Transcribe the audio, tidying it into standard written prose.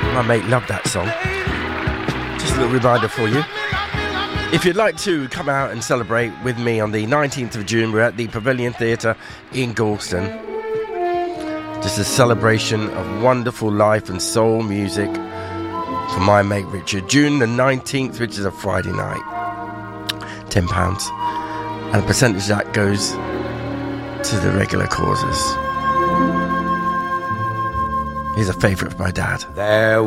My mate loved that song. Just a little reminder for you. If you'd like to come out and celebrate with me on the 19th of June, we're at the Pavilion Theatre in Galston. Just a celebration of wonderful life and soul music for my mate Richard. June the 19th, which is a Friday night. £10. And a percentage of that goes to the regular causes. Here's a favourite of my dad. There